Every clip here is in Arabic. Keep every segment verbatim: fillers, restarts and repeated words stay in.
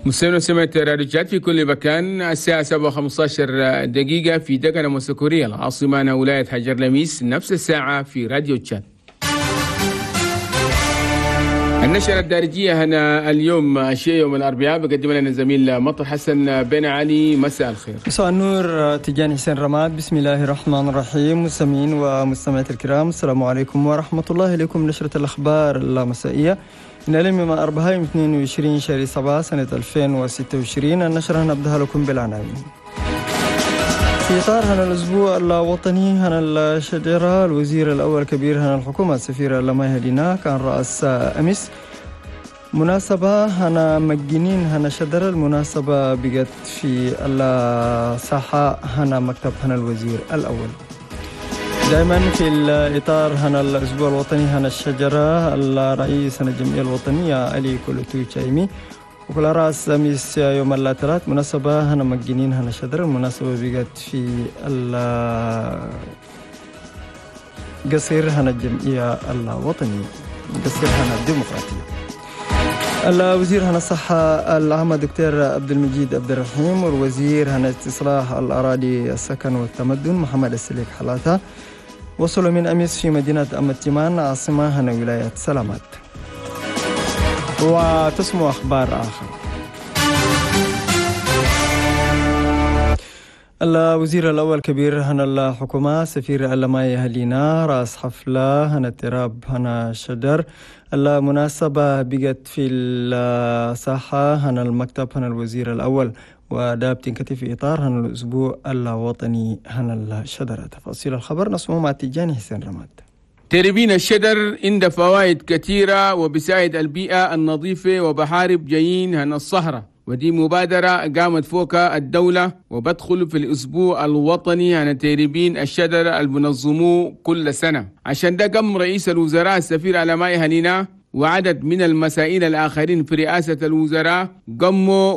مستمعين وسمعة راديو جات في كل مكان. الساعة سبعة وخمسة عشر دقيقة في دقنة موسيقورية العاصمة ولاية حجر لميس، نفس الساعة في راديو جات. النشرة الدارجية هنا اليوم شيء يوم الأربعاء بقدم لنا زميل مطر حسن بن علي. مساء الخير. مساء النور تجاني حسين رماد. بسم الله الرحمن الرحيم. مستمعين ومستمعات الكرام، السلام عليكم ورحمة الله. إليكم نشرة الأخبار المسائية من اليوم الأربعاء اثنين وعشرين شهر سبعة سنة ألفين وستة وعشرين. النشرة نبدأها لكم بالعناوين. في إطار هنا الأسبوع الوطني هنا الشجرة، الوزير الأول كبير هنا الحكومة السفير لما هدينا كان رأس أمس مناسبة هنا مجنين هنا شجرة. المناسبة بقت في الساحة هنا مكتب هنا الوزير الأول. دائما في الإطار هنا الأسبوع الوطني هنا الشجرة، الرئيس هنا الجمعية الوطنية علي كولوتو تشايمي وكل رأس أمس يوم الثلاث مناسبة هنا مجنين هنا شجرة. المناسبة بقت في قصير هنا الجمعية الوطنية، قصير هنا الديمقراطية. الوزير هنا الصحة العامة دكتور عبد المجيد عبد الرحيم والوزير هنا استصلاح الأراضي السكن والتمدن محمد السليك حلاته وصلوا من أمس في مدينة أم التيمان عاصمة هنا ولاية سلامات. وتسمو أخبار آخر. الوزير الأول كبير هنا الحكومة سفير اللماي هلينا رأس حفلة هنا تراب هنا شجر. المناسبة بقت في الساحة هنا المكتب هنا الوزير الأول، وده بتنكتب في إطار هنا الأسبوع الوطني هنا الشجرة. تفاصيل الخبر نسمعه مع تجاني حسين رماد. تربين الشجر عنده فوائد كثيرة وبيساعد البيئة النظيفة وبحارب جايين هنا الصحراء، ودي مبادرة قامت فوقها الدولة وبدخل في الأسبوع الوطني عن تربين الشجر المنظموه كل سنة. عشان ده قام رئيس الوزراء السفير علماء هلينا وعدد من المسائل الآخرين في رئاسة الوزراء قاموا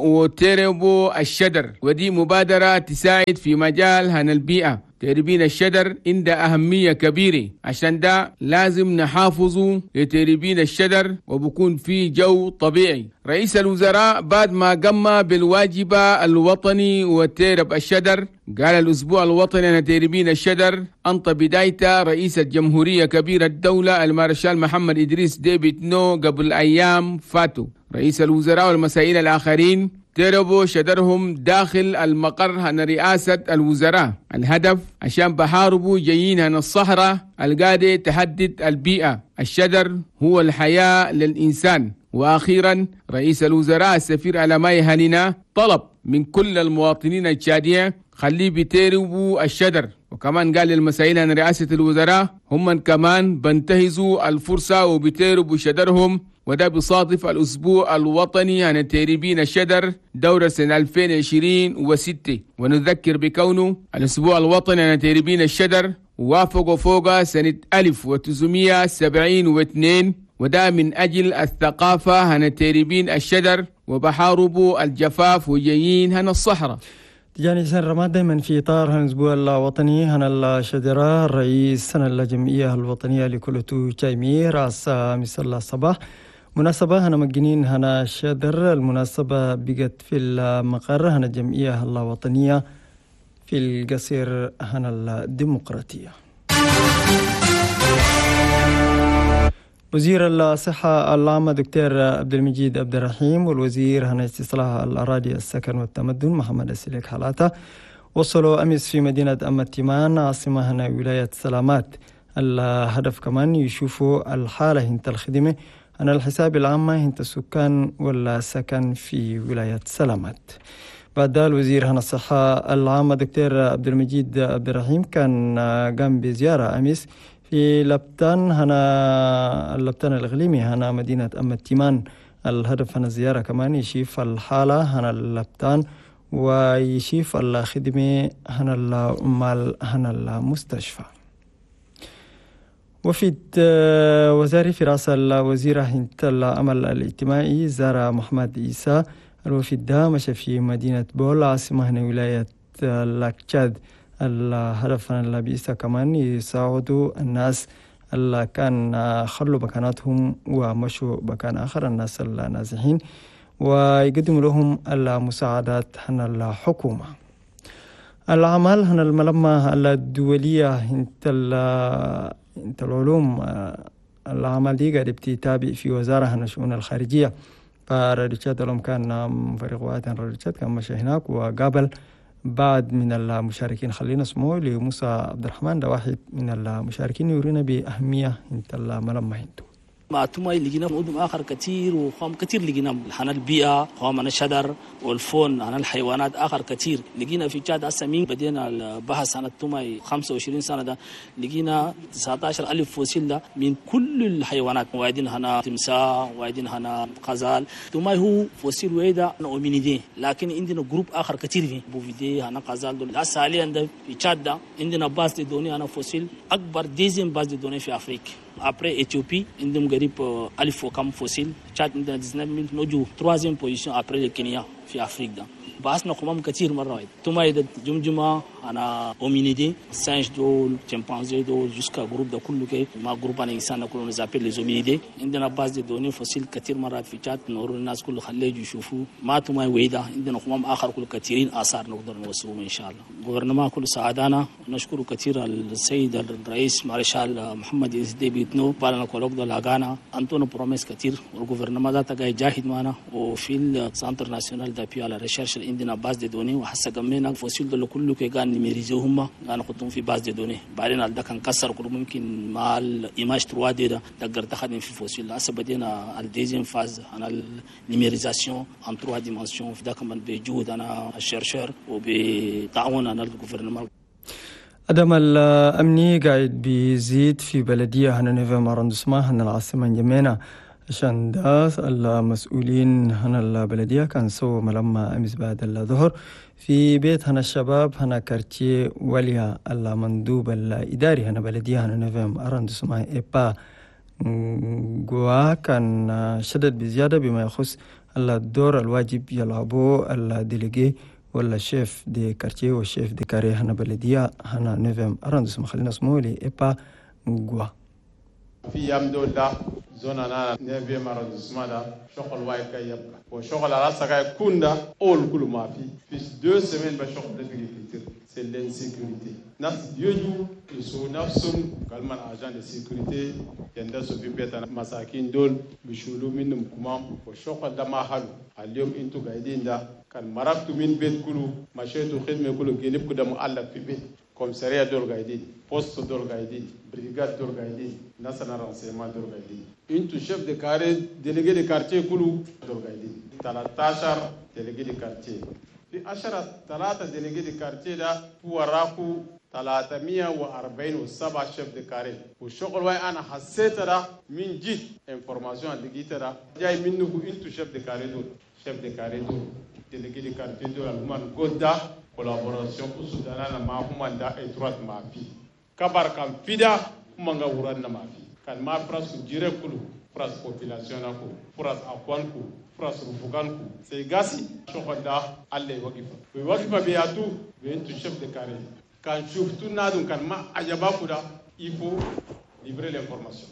وتربوا الشجر، ودي مبادرة تساعد في مجال هنا البيئة. تربين الشجر عنده أهمية كبيرة، عشان ده لازم نحافظوا لتربين الشجر وبكون في جو طبيعي. رئيس الوزراء بعد ما قام بالواجب الوطني وترب الشجر قال الأسبوع الوطني عن تربين الشجر أنطى بدايته رئيس الجمهورية كبير الدولة المارشال محمد إدريس ديفيد نو قبل أيام فاتوا. رئيس الوزراء والمسائل الآخرين تربوا شجرهم داخل المقر هنا رئاسة الوزراء. الهدف عشان بحاربوا جايين هنا الصحراء القادة تهدد البيئة. الشجر هو الحياة للإنسان. وأخيرا رئيس الوزراء السفير علماء هلينا طلب من كل المواطنين التشادية خليه بيتربوا الشجر، وكمان قال للمسائل عن رئاسة الوزراء هم كمان بنتهزوا الفرصة وبيتربوا شجرهم، وده بيصادف الأسبوع الوطني عن تربين الشجر دورة سنة ألفين وعشرين وستة. ونذكر بكونه الأسبوع الوطني عن تربين الشجر وافقوا فوق سنة ألف وتسعمائة وسبعين واثنين، وده من أجل الثقافة عن تربين الشجر وبحاربوا الجفاف وجايين هنا الصحراء. يعني سنة رماد دائما في إطار الأسبوع الوطني هنا الشجرة، الرئيس هنا الجمعية الوطنية لكولوتو تشايمي رأس مثل الصباح مناسبة هنا مجنين هنا الشجر. المناسبة بقت في المقر هنا الجمعية الوطنية في القصير هنا الديمقراطية. وزير الصحة العامة دكتور عبد المجيد عبد الرحيم والوزير هنا استصلاح الأراضي السكن والتمدن محمد السليك حلاته وصلوا أمس في مدينة أم التيمان عاصمة هنا ولاية سلامات. الهدف كمان يشوفوا الحالة هنت الخدمة أنا الحساب العامة هنت السكان والسكن في ولاية سلامات. بعد الوزير هنا الصحة العامة دكتور عبد المجيد عبد الرحيم كان قام بزيارة أمس في لبتان هنا اللبتان الإقليمي هنا مدينة أم التيمان. الهدف هنا الزيارة كمان يشوف الحالة هنا اللبتان ويشوف الخدمة هنا العمال هنا المستشفى. وفد وزاري في رأس الوزيرة هنت العمل الاجتماعي زار محمد عيسى. الوفد ده مشى في مدينة بول عاصمة هنا ولاية لاكتشاد. الهدف اللي بيسا كمان يساعدوا الناس اللي كان خلوا مكاناتهم ومشوا مكان آخر، الناس النازحين، ويقدم لهم المساعدات عن الحكومة. الأعمال عن الملمة الدولية انت انت العلوم الأعمال دي قاعد بتتابع في وزارة عن الشؤون الخارجية، فريتشارد لهم كان فريق واحد ريتشارد كان مشى هناك وقابل بعض من المشاركين. خلينا اسمه لموسى عبد الرحمن، ده واحد من المشاركين يورينا بأهمية انت الملمة هندو. مع توماي لقينا مدن آخر كثير وخام كثير، لقينا عن البيئة وعن الشجر والفون عن الحيوانات آخر كثير. لقينا في تشاد أسامين بدينا البحث عن التوماي خمسة وعشرين سنة ده، لقينا تسعة عشر ألف فوسيل ده من كل الحيوانات. وايدين هنا تمساح، وايدين هنا غزال. توماي هو فوسيل ويدا أومينيدي، لكن عندنا جروب آخر كثير في بوفيدي هنا غزال دول. هسه حاليا في تشاد ده عندنا باز دي دوني هنا فوسيل أكبر ديزين باز دي دوني في أفريقيا. Après Éthiopie, عندهم قريب ألف وكم فوسيل. تشاد عندنا تسعة عشر نوجو troisième position après le Kenya في أفريقيا. بحثنا قمم كثير مرة واحدة. ثم إذا جمجمة أنا أومينيدي، سانج دول، شمبانزي دول، جوسكا جروب ده كله كي ما جروب أنا إنسان كله نزابيل لزومينيدي. عندنا باز دي دوني فوسيل كثير مرات في تشاد، نور الناس كله خليه يشوفوا. ما ثم ويدا عندنا قمم آخر كل كثيرين آثار نقدر نوصلهم إن شاء الله. غورنما كل سعادنا نشكر كثير السيد الرئيس مارشال محمد إزدي بيتنو بالنا كولوك دول لاغانا أنتونو بروميس كثير. والغورنما ده تجاي جاهد معنا وفي السنتر ناسيونال دابي على ريسيرش عندنا باز دي دوني وحسا قمينا فوسيل دول كله كي كان نميريزوهم كان خطهم في باز دي دوني. بعدين ده كان كسر كل ممكن مع الايماج ثلاثة دي ده دقر تخدم في فوسيل. هسه بدينا الديزين فاز على النيميريزاسيون ان ثلاثة ديمنسيون. في ده كمان بجهود انا الشرشر وبتعاون انا الجوفرنمان. أدم الأمني قاعد بيزيد في بلدية هنا نوفمبر اندسما هنا العاصمة نجمينا، عشان ده المسؤولين هنا البلدية كان سووا ملما أمس بعد الظهر في بيت هنا الشباب هنا كارتيه وليا المندوب الإداري هنا بلدية هنا نوفمبر اندسما إيبا جوا كان شدد بزيادة بما يخص الدور الواجب يلعبوه الديليجي ولا شيف دي كارتيه والشيف دي كاريه هنا بلدية هنا نوفمبر اندسما. خلينا اسمه لي إيبا جوا في يوم دول ده زونا أنا نبي مرة اسمه ده شغل وايد كي يبقى وشغل على سكاي كوندا أول كل ما في في دو سمين بشغل بالكتير سلين سيكوريتي ناس يجوا يسوون نفسهم كلمان أجان السيكوريتي يندسوا في بيتنا مساكين دول بيشولوا منهم كمام وشغل ده ما حلو. اليوم انتو قاعدين ده كان مرقتوا من بيت كله مشيتوا خدمة كله جنب كده مؤلف في بيت كومساريا دول قاعدين، بوست دول قاعدين، بريغاد دول قاعدين، ناسيونال رانسيمان دول قاعدين. انتو شيف دي كاري ديليجي دي كارتيه كله دول قاعدين. ثلاثة عشر ديليجي دي كارتيه. في عشرة ثلاثة ديليجي دي كارتيه ده هو راكو ثلاثمية وأربعين وسبعة شيف دي كاري. والشغل واي أنا حسيت ده من جد انفورماسيون لقيت ده جاي منه انتو شيف دي كاري دول، شيف دي كاري دول. délégué de quartier de l'Allemagne Goda collaboration pour soutenir la mahumanda étroite ma vie kabar kam fida manga wuran na ma vie kan ma pras direct kulu pras population na ko pras akwan ko pras rufugan ko c'est gasi shokoda alle wakifa we wakifa be atu be into chef de carré kan shuftu na dun kan ma ajaba kuda il faut livrer l'information.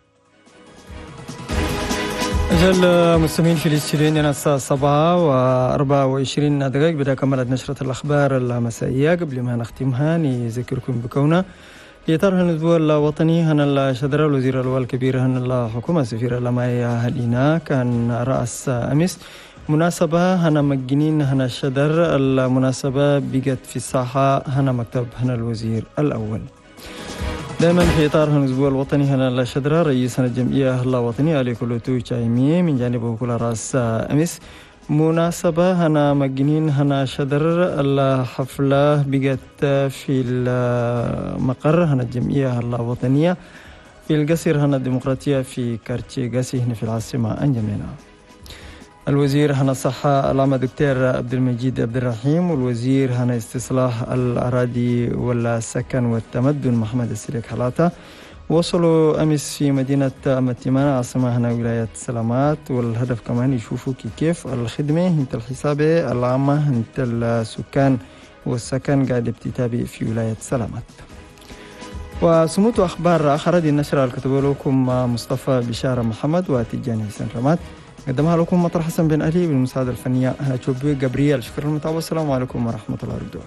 أجل مستمعين في الاستديو عندنا الساعة سبعة وأربعة وعشرين دقائق بدأ كملت نشرة الأخبار المسائية. قبل ما نختمها نذكركم بكونا في إطار الأسبوع الوطني هنا الشدرة الوزير الأول الكبير هنا الحكومة سفير الأماية هلينا كان رأس أمس مناسبة هنا مجنين هنا الشدر. المناسبة بقت في الساحة هنا مكتب هنا الوزير الأول. دائما في إطار الأسبوع الوطني هنا الشدرة رئيس الجمعية الوطنية علي كلوتو تشايمي من جانبه كل رأس أمس مناسبة هنا مجنين هنا شدر. الحفلة بقت في المقر هنا الجمعية الوطنية في القصر هنا الديمقراطية في كارتشي قاسي هنا في العاصمة أنجمينا. الوزير هنا الصحة العامة دكتور عبد المجيد عبد الرحيم والوزير هنا استصلاح الأراضي والسكن والتمدن محمد السليك حلاتا وصلوا أمس في مدينة متيمانة عاصمة هنا ولاية سلامات. والهدف كمان يشوفوا كيف الخدمة انت الحسابة العامة انت السكان والسكن قاعد بتتابع في ولاية سلامات. وسموت أخبار آخر دي النشرة الكتبوا لكم مصطفى بشارة محمد وتجاني حسين رمات. قدمها لكم مطر حسن بن علي بالمساعدة الفنية هنا تشوبي جابرييل. شكرا للمتابعة والسلام عليكم ورحمة الله وبركاته.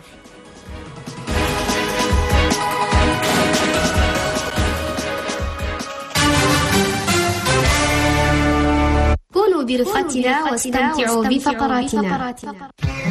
كونوا برفقتنا واستمتعوا بفقراتنا.